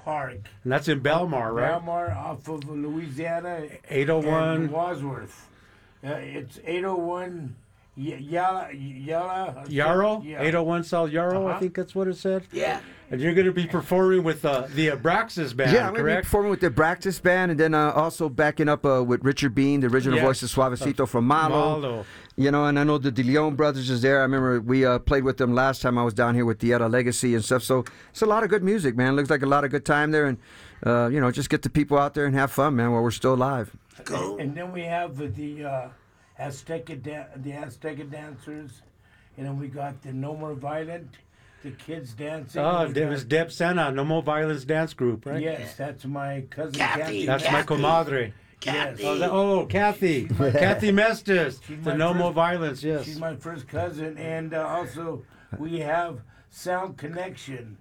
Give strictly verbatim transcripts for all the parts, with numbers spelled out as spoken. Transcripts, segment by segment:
Park. And that's in Belmar, right? Belmar off of Louisiana. eight oh one. And Wadsworth. Uh, it's eight oh one Y- Yala. Yala. Yarrow? Yeah. eight oh one South Yarrow, I Uh-huh. think that's what it said. Yeah. And you're going to be performing with uh, the Abraxas band, Yeah, I'm going to be correct? performing with the Braxis Band, and then uh, also backing up uh, with Richard Bean, the original Yes. voice of Suavecito from Malo. Malo. You know, and I know the De Leon brothers is there. I remember we uh, played with them last time I was down here with Tierra Legacy and stuff. So it's a lot of good music, man. Looks like a lot of good time there. And, uh, you know, just get the people out there and have fun, man, while we're still alive. Cool. And, and then we have the uh, Azteca, da- the Azteca dancers. And then we got the No More Violent, the kids dancing. Oh, We it got- was Deb Sena, No More Violence Dance Group, right? Yes, that's my cousin Kathy. Kathy. That's Kathy. my comadre. Kathy. Oh, that- oh, Kathy. Kathy Mestis. She's The my No first- More Violence, yes. She's my first cousin, and uh, also we have Sound Connection,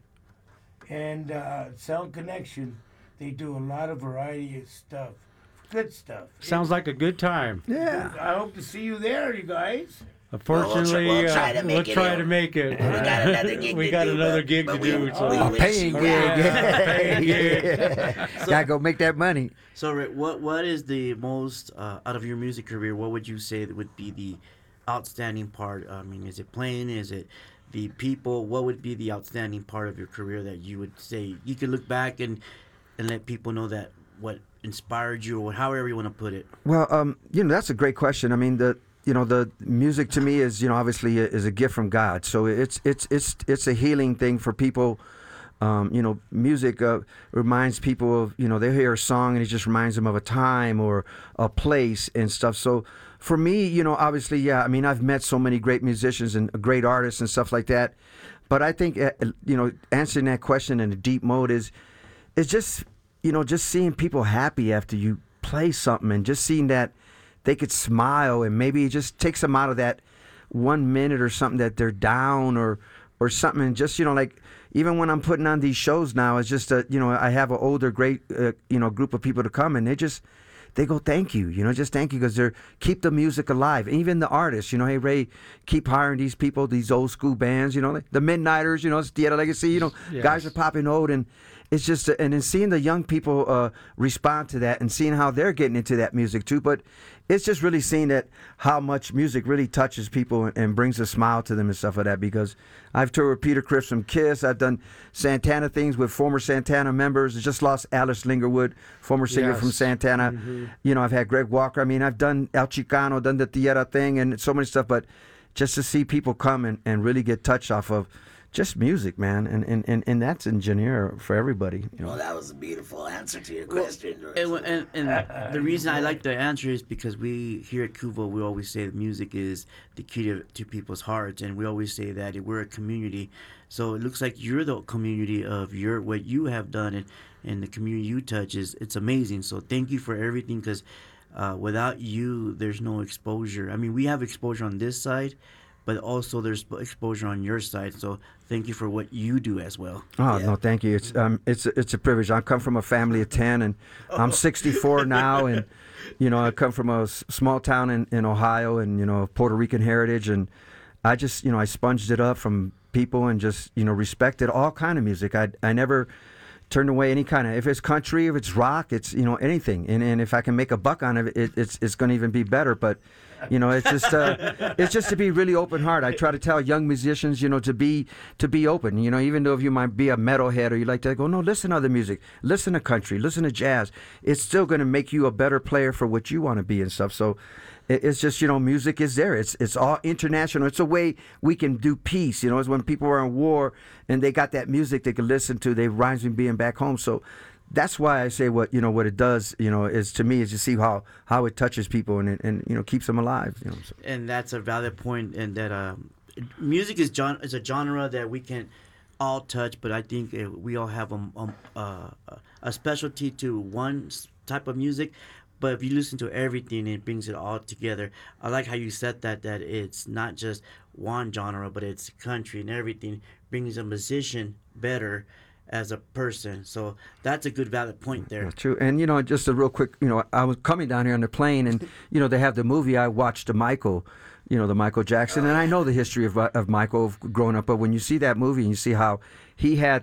and uh, Sound Connection. They do a lot of variety of stuff, good stuff. Sounds like a good time. Yeah. I hope to see you there, you guys. Unfortunately, We'll try- we'll uh, try to make we'll it try in. to make it. We got another gig We to got do, another but- gig but to we- do. we so- A wish paying you- gig. Yeah, paying gig. Gotta go make that money. So, Rick, what what is the most uh, out of your music career? What would you say that would be the outstanding part? I mean, is it playing? Is it the people? What would be the outstanding part of your career that you would say you could look back and and let people know that what inspired you, or however you want to put it? Well, um, you know, that's a great question. I mean, the you know the music to me is you know obviously is a gift from God. So it's it's it's it's a healing thing for people. Um, you know, music uh, reminds people of, you know, they hear a song and it just reminds them of a time or a place and stuff. So for me, you know, obviously, yeah, I mean, I've met so many great musicians and great artists and stuff like that. But I think, uh, you know, answering that question in a deep mode is, is just, you know, just seeing people happy after you play something and just seeing that they could smile and maybe it just takes them out of that one minute or something that they're down or, or something. And just, you know, like, even when I'm putting on these shows now, it's just a, you know, I have an older, great, uh, you know, group of people to come, and they just, they go, thank you, you know, just thank you, because they're, keep the music alive. Even the artists, you know, hey, Ray, keep hiring these people, these old school bands, you know, like the Midnighters, you know, it's Tierra Legacy, you know, Yes. guys are popping old, and it's just, and then seeing the young people uh, respond to that and seeing how they're getting into that music too, but it's just really seeing that how much music really touches people and, and brings a smile to them and stuff like that, because I've toured with Peter Criss from Kiss. I've done Santana things with former Santana members. I just lost Alice Lingerwood, former singer Yes. from Santana. Mm-hmm. You know, I've had Greg Walker. I mean, I've done El Chicano, done the Tierra thing and so many stuff, but just to see people come and, and really get touched off of just music, man, and and, and, and that's in Janira for everybody. You know? Well, that was a beautiful answer to your question. And, and, and the reason I like the answer is because we here at Kuvo, we always say that music is the key to, to people's hearts, and we always say that we're a community. So it looks like you're the community of your what you have done, and, and the community you touch is it's amazing. So thank you for everything, because uh, without you, there's no exposure. I mean, we have exposure on this side, but also there's exposure on your side. So thank you for what you do as well. Oh Yeah. no, thank you. It's um, it's it's a privilege. I come from a family of ten, and I'm sixty-four now, and you know I come from a s- small town in, in Ohio, and you know Puerto Rican heritage, and I just you know I sponged it up from people and just you know respected all kind of music. I I never turned away any kind of, if it's country, if it's rock, it's you know anything, and and if I can make a buck on it, it it's it's going to even be better. But you know, it's just uh, it's just to be really open heart. I try to tell young musicians, you know, to be to be open. You know, even though if you might be a metalhead or you like to go, no, listen to other music, listen to country, listen to jazz. It's still going to make you a better player for what you want to be and stuff. So it- it's just you know, music is there. It's it's all international. It's a way we can do peace. You know, it's when people are in war and they got that music they can listen to. They reminds me of being back home. So. That's why I say what you know what it does you know is to me is to see how, how it touches people and it, and you know keeps them alive you know so. And that's a valid point, and that um, music is gen- is a genre that we can all touch, but I think uh, we all have a, um, uh, a specialty to one s- type of music. But if you listen to everything, it brings it all together. I like how you said that, that it's not just one genre, but it's country and everything brings a musician better as a person. So that's a good valid point there. That's true. And you know just a real quick you know I was coming down here on the plane and you know they have the movie. I watched the Michael you know the Michael Jackson, and I know the history of of Michael growing up, but when you see that movie and you see how he had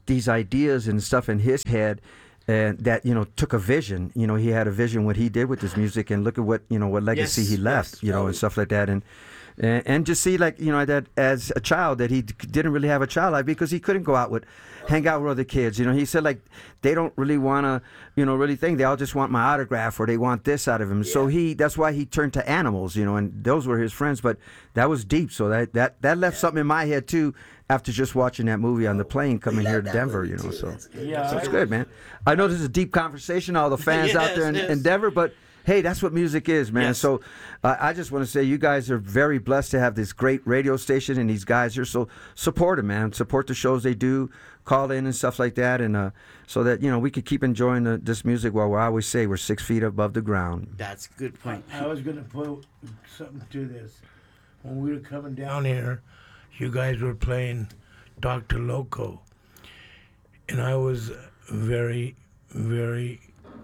these ideas and stuff in his head, and that, you know, took a vision. You know, he had a vision what he did with his music, and look at what, you know, what legacy Yes, he left. yes, You know, no. and stuff like that, and. And, and just see, like, you know, that as a child, that he d- didn't really have a child life because he couldn't go out with, hang out with other kids. You know, he said, like, they don't really want to, you know, really think. They all just want my autograph or they want this out of him. So he, that's why he turned to animals, you know, and those were his friends. But that was deep. So that, that, that left something in my head, too, after just watching that movie on the plane coming love here to that Denver, movie you know. too. So, That's good. Yeah, so it's I- good, man. I know this is a deep conversation, all the fans out there in, Yes, in yes. Denver, but hey, that's what music is, man. Yes. So uh, I just want to say you guys are very blessed to have this great radio station and these guys here. So support them, man. Support the shows they do. Call in and stuff like that, and uh, so that, you know, we could keep enjoying the, this music while we always say we're six feet above the ground. That's a good point. I was gonna put something to this. When we were coming down here, you guys were playing Doctor Loco, and I was very, very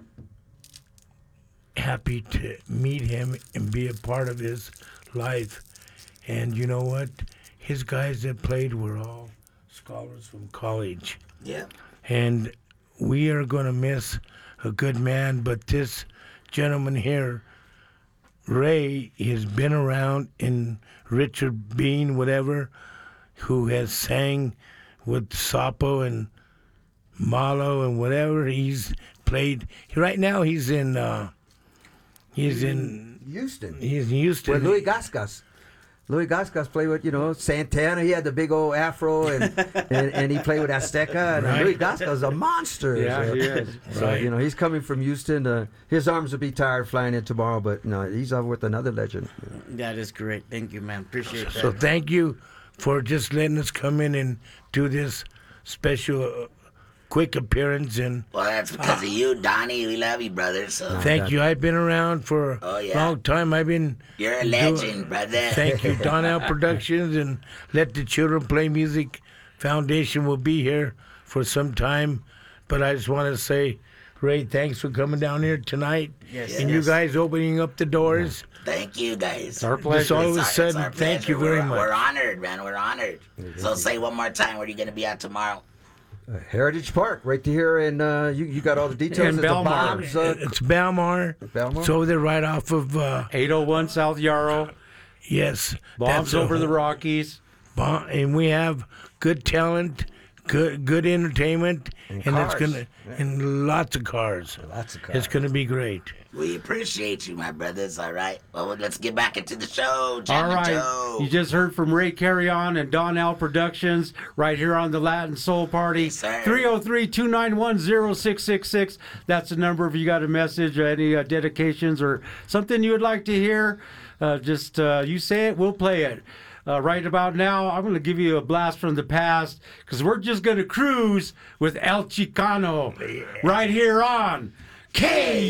happy to meet him and be a part of his life. And you know what? His guys that played were all scholars from college. Yeah. And we are going to miss a good man, but this gentleman here, Ray, has been around in Richard Bean, whatever, who has sang with Sapo and Malo and whatever. He's played. Right now he's in, uh, he's in, Houston. he's in Houston. With Louis Gascas. Louis Gascas played with, you know, Santana. He had the big old afro, and and, and he played with Azteca. And Right. Louis Gascas is a monster. Yeah, so, he is. So, Right. you know, he's coming from Houston. Uh, his arms will be tired flying in tomorrow, but no, he's out with another legend. That is great. Thank you, man. Appreciate that. So thank you for just letting us come in and do this special uh, quick appearance. And Well, that's because of you, Donnie. We love you, brother. So thank you. I've been around for a Oh, yeah. long time. I've been. you're a doing- legend, brother. Thank you, Donnell Productions and Let the Children Play Music Foundation will be here for some time. But I just want to say, Ray, thanks for coming down here tonight. Yes, And you yes. guys opening up the doors. Thank you, guys. It's our Just pleasure. all of a It's our- it's sudden, our thank you pleasure. very we're, much. We're honored, man. We're honored. So say one more time, where are you going to be at tomorrow? Uh, Heritage Park, right here, and uh, you you got all the details. In It's the Belmar. Bob's, uh, It's Belmar. Belmar? It's over there right off of, uh, eight oh one South Yarrow. yes. Bombs that's a over the whole- Rockies. Bon- and we have good talent, good good entertainment, and, it's cars. gonna and lots of cars. Lots of It's gonna be great. We appreciate you, my brothers. All right. Well, let's get back into the show. Jam All and right. Joe. You just heard from Ray Carrion and Donnell Productions right here on the Latin Soul Party. Yes, sir. three oh three, two nine one, oh six six six. That's the number if you got a message, uh, any uh, dedications, or something you would like to hear. Uh, just uh, you say it, we'll play it. Uh, right about now, I'm going to give you a blast from the past because we're just going to cruise with El Chicano right here on K